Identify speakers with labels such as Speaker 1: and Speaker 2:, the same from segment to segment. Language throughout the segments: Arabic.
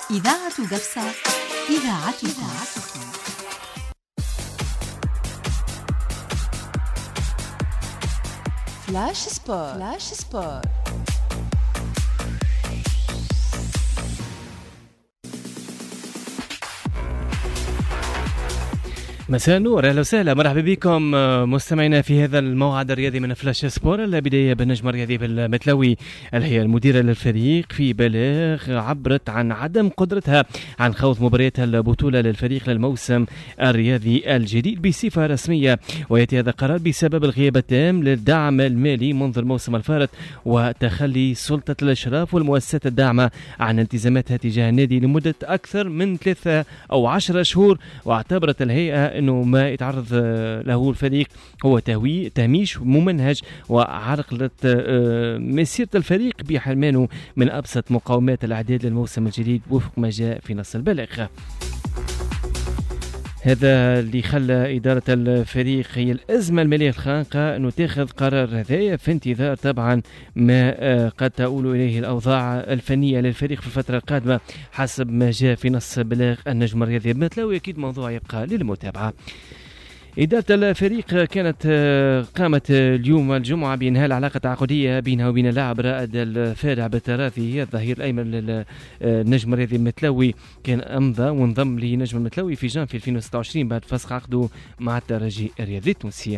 Speaker 1: إذاعة قفصة، إذاعتكم. فلاش سبور.
Speaker 2: مساء النور، اهلا وسهلا، مرحبا بكم مستمعينا في هذا الموعد الرياضي من فلاش سبور. البدايه بالنجم الرياضي بالمتلوي. الهيئه المديره للفريق في بلاغ عبرت عن عدم قدرتها عن خوض مباريات البطوله للفريق للموسم الرياضي الجديد بصفه رسميه، وياتي هذا القرار بسبب الغياب التام للدعم المالي منذ الموسم الفارط وتخلي سلطه الاشراف والمؤسسات الداعمه عن التزاماتها تجاه النادي لمده اكثر من 3 أو 10 شهور. واعتبرت الهيئه انه ما يتعرض له الفريق هو تهميش ممنهج وعرقلة مسيرة الفريق بحرمانه من ابسط مقومات الاعداد للموسم الجديد وفق ما جاء في نص البلاغ. هذا اللي خلى إدارة الفريق هي الأزمة المالية الخانقة أنه تاخذ قرار هذايا في انتظار طبعا ما قد تؤول إليه الأوضاع الفنية للفريق في الفترة القادمة حسب ما جاء في نص بلاغ النجم الرياضي المتلوي. أكيد موضوع يبقى للمتابعة. إدارة الفريق كانت قامت اليوم الجمعة بإنهاء العلاقة التعاقدية بينها وبين اللاعب رائد الفارع بالتراثي الظهير الأيمن للنجم الرياضي المتلوي. كان أمضى وانضم لنجم المتلوي في جانفي 2026 بعد فسخ عقده مع الترجي الرياضي التونسي.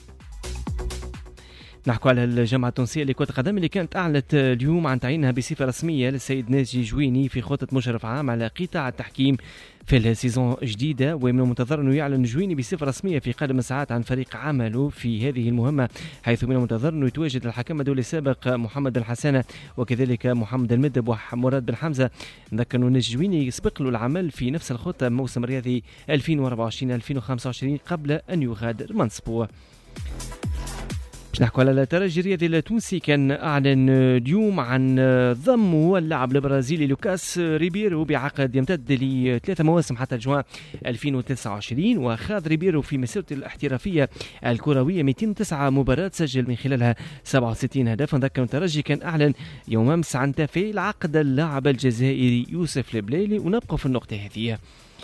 Speaker 2: نحكوا على الجامعة التونسية لكرة القدم اللي كانت أعلنت اليوم عن تعيينها بصفة رسمية للسيد ناجي جويني في خطة مشرف عام على قطاع التحكيم في السيزون جديدة، ومن المنتظر أنه يعلن جويني بصفة رسمية في قادم الساعات عن فريق عمله في هذه المهمة، حيث من المنتظر أنه يتواجد الحكم الدولي السابق محمد بن حسانة وكذلك محمد المدب ومراد بن حمزة. نذكر أنه ناجي جويني سبق له العمل في نفس الخطة موسم الرياضي 2024-2025 قبل أن يغادر منصبه. باش نحكوا على الترجي الرياضي التونسي، كان أعلن اليوم عن ضمه اللاعب البرازيلي لوكاس ريبيرو بعقد يمتد ل3 مواسم حتى جوان 2029. وخاض ريبيرو في مسيرته الاحترافية الكروية 209 مباراة، سجل من خلالها 67 هدف. نذكر الترجي كان أعلن يوم أمس عن تفعيل عقد اللاعب الجزائري يوسف البليلي. ونبقى في النقطة هذه.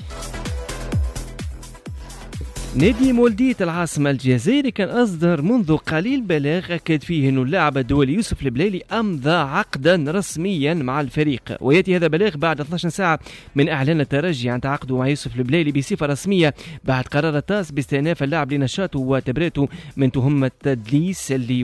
Speaker 2: نادي مولدية العاصمة الجزائري كان أصدر منذ قليل بلاغ أكد فيه أن اللاعب الدولي يوسف البليلي أمضى عقدا رسميا مع الفريق. ويأتي هذا بلاغ بعد 12 ساعة من إعلان الترجي عن تعاقده مع يوسف البليلي بصفة رسمية بعد قرار التاس باستئناف اللاعب لنشاطه وتبرئته من تهمة التدليس اللي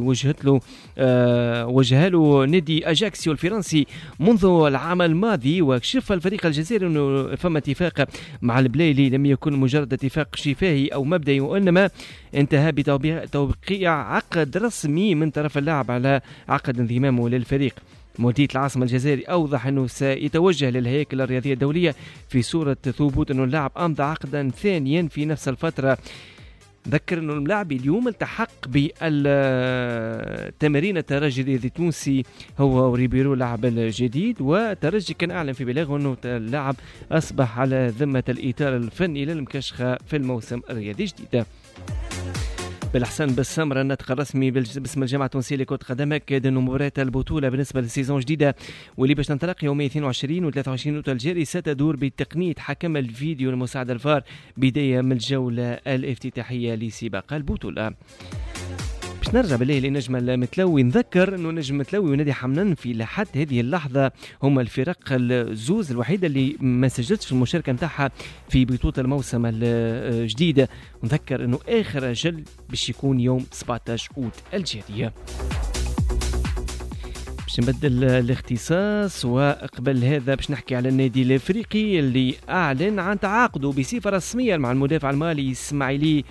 Speaker 2: وجه له نادي أجاكسيو الفرنسي منذ العام الماضي. وكشف الفريق الجزائري أنه فما اتفاق مع البليلي لم يكن مجرد اتفاق شفاهي أو مبدئي، وإنما انتهى بتوقيع عقد رسمي من طرف اللاعب على عقد انضمامه للفريق. مولدية العاصمة الجزائري أوضح أنه سيتوجه للهيكل الرياضية الدولية في صورة ثبوت أنه اللاعب أمضى عقدا ثانيا في نفس الفترة. ذكر أنه اللاعب اليوم التحق بالتمارين الترجي الرياضي التونسي هو وريبيرو لاعب الجديد. والترجي كان أعلن في بلاغه أنه اللاعب أصبح على ذمة الإطار الفني للمكشخة في الموسم الرياضي الجديد. بالحسن بالسمرة الناطق الرسمي باسم الجامعة التونسية لكرة القدم أكد أنه مباريات البطولة بالنسبة للسيزون الجديدة واللي باش تنطلق يومي 22 و 23 نوفمبر الجاري ستدور بتقنية حكم الفيديو المساعد الفار بداية من الجولة الافتتاحية لسباق البطولة. باش نرجع بالله لنجم المتلوي، نذكر انه نجم المتلوي ونادي حمنان في لحد هذه اللحظه هما الفرق الزوز الوحيده اللي ما سجلتش في المشاركه نتاعها في بطوله الموسم الجديده. ونذكر انه اخر اجل باش يكون يوم 17 أوت الجاريه. باش نبدل الاختصاص، وقبل هذا باش نحكي على النادي الافريقي اللي اعلن عن تعاقده بصفه رسميه مع المدافع المالي اسماعيلي